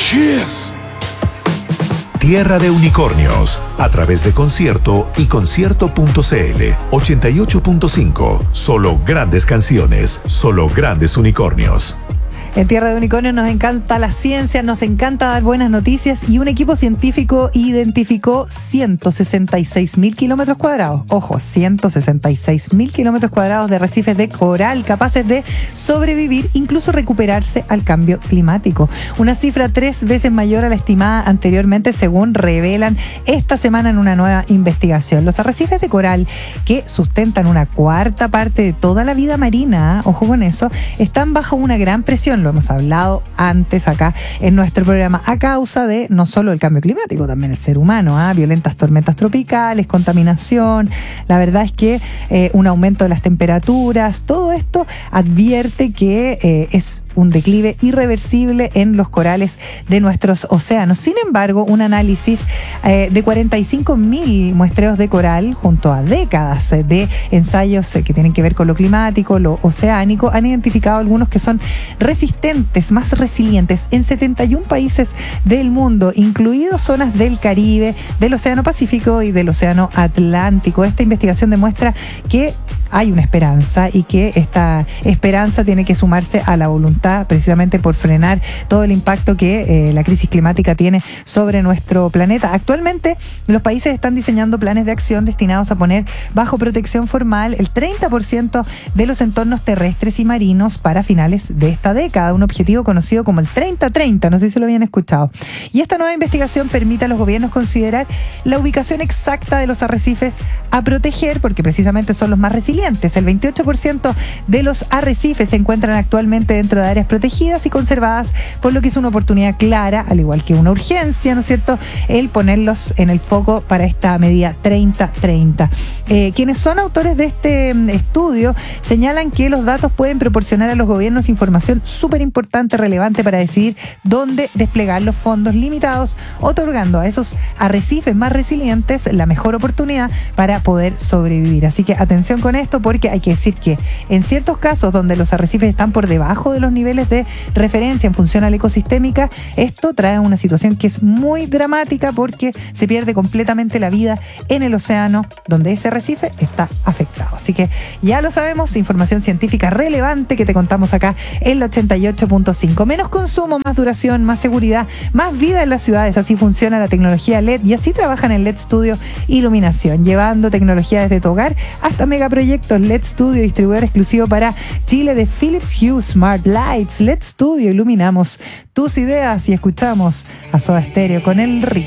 Cheers. Tierra de Unicornios, a través de Concierto y Concierto.cl. 88.5. Solo grandes canciones, solo grandes unicornios. En Tierra de Unicornios nos encanta la ciencia, nos encanta dar buenas noticias y un equipo científico identificó 166.000 kilómetros cuadrados. Ojo, 166.000 kilómetros cuadrados de arrecifes de coral capaces de sobrevivir, incluso recuperarse al cambio climático. Una cifra 3 veces mayor a la estimada anteriormente, según revelan esta semana en una nueva investigación. Los arrecifes de coral, que sustentan una cuarta parte de toda la vida marina, ojo con eso, están bajo una gran presión. Lo hemos hablado antes acá en nuestro programa, a causa de no solo el cambio climático, también el ser humano, violentas tormentas tropicales, contaminación. La verdad es que un aumento de las temperaturas, todo esto advierte que es un declive irreversible en los corales de nuestros océanos. Sin embargo, un análisis de 45.000 muestreos de coral junto a décadas de ensayos que tienen que ver con lo climático, lo oceánico, han identificado algunos que son resistentes, más resilientes en 71 países del mundo, incluidos zonas del Caribe, del Océano Pacífico y del Océano Atlántico. Esta investigación demuestra que hay una esperanza y que esta esperanza tiene que sumarse a la voluntad precisamente por frenar todo el impacto que la crisis climática tiene sobre nuestro planeta. Actualmente los países están diseñando planes de acción destinados a poner bajo protección formal el 30% de los entornos terrestres y marinos para finales de esta década, un objetivo conocido como el 30-30, no sé si lo habían escuchado. Y esta nueva investigación permite a los gobiernos considerar la ubicación exacta de los arrecifes a proteger, porque precisamente son los más resilientes. El 28% de los arrecifes se encuentran actualmente dentro de áreas protegidas y conservadas, por lo que es una oportunidad clara, al igual que una urgencia, ¿no es cierto?, el ponerlos en el foco para esta medida 30-30. Quienes son autores de este estudio señalan que los datos pueden proporcionar a los gobiernos información súper importante, relevante para decidir dónde desplegar los fondos limitados, otorgando a esos arrecifes más resilientes la mejor oportunidad para poder sobrevivir. Así que atención con esto, porque hay que decir que en ciertos casos donde los arrecifes están por debajo de los niveles de referencia en función a la ecosistémica, esto trae una situación que es muy dramática, porque se pierde completamente la vida en el océano donde ese arrecife está afectado. Así que ya lo sabemos, información científica relevante que te contamos acá en la 88.5. Menos consumo, más duración, más seguridad, más vida en las ciudades. Así funciona la tecnología LED y así trabajan en LED Studio Iluminación, llevando tecnología desde tu hogar hasta megaproyectos. LED Studio, distribuidor exclusivo para Chile de Philips Hue Smart Lights. LED Studio, iluminamos tus ideas y escuchamos a Soda Stereo con el ritmo.